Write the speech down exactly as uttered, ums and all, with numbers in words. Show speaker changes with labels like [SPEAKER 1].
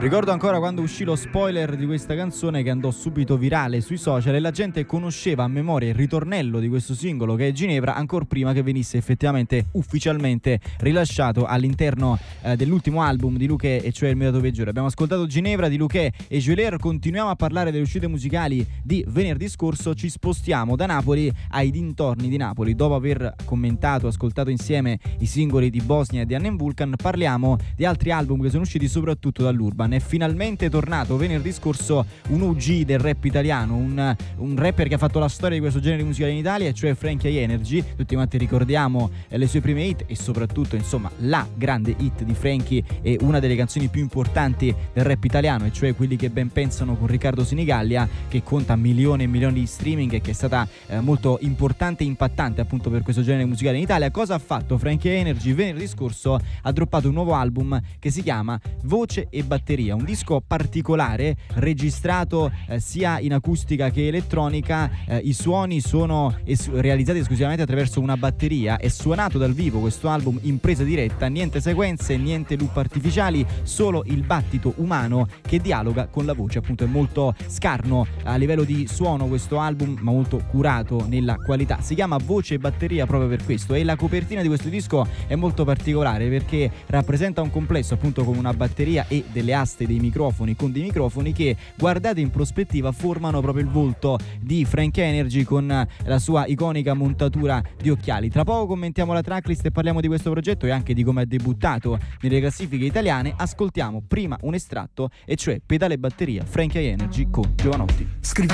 [SPEAKER 1] Ricordo ancora quando uscì lo spoiler di questa canzone che andò subito virale sui social e la gente conosceva a memoria il ritornello di questo singolo che è Ginevra ancora prima che venisse effettivamente ufficialmente rilasciato all'interno eh, dell'ultimo album di Luchè, e cioè Il metodo peggiore. Abbiamo ascoltato Ginevra di Luchè e Geolier, continuiamo a parlare delle uscite musicali di venerdì scorso, ci spostiamo da Napoli ai dintorni di Napoli. Dopo aver commentato, ascoltato insieme i singoli di Bosnia e di Annem Vulcan, parliamo di altri album che sono usciti soprattutto dall'Urban. È finalmente tornato venerdì scorso un U G del rap italiano, un, un rapper che ha fatto la storia di questo genere musicale in Italia, cioè Frankie Energy. Tutti quanti ricordiamo eh, le sue prime hit e soprattutto, insomma, la grande hit di Frankie e una delle canzoni più importanti del rap italiano, e cioè Quelli che ben pensano con Riccardo Sinigallia, che conta milioni e milioni di streaming e che è stata eh, molto importante e impattante appunto per questo genere musicale in Italia. Cosa ha fatto Frankie Energy? Venerdì scorso ha droppato un nuovo album che si chiama Voce e Batteria, un disco particolare registrato eh, sia in acustica che elettronica. Eh, i suoni sono es- realizzati esclusivamente attraverso una batteria. È suonato dal vivo questo album in presa diretta, niente sequenze, niente loop artificiali, solo il battito umano che dialoga con la voce. Appunto è molto scarno a livello di suono questo album, ma molto curato nella qualità. Si chiama Voce e Batteria proprio per questo, e la copertina di questo disco è molto particolare perché rappresenta un complesso appunto con una batteria e delle aste dei microfoni con dei microfoni che, guardate in prospettiva, formano proprio il volto di Frankie Energy con la sua iconica montatura di occhiali. Tra poco commentiamo la tracklist e parliamo di questo progetto e anche di come ha debuttato nelle classifiche italiane. Ascoltiamo prima un estratto, e cioè Pedale e Batteria, Frankie Energy con Giovanotti.
[SPEAKER 2] Scrivo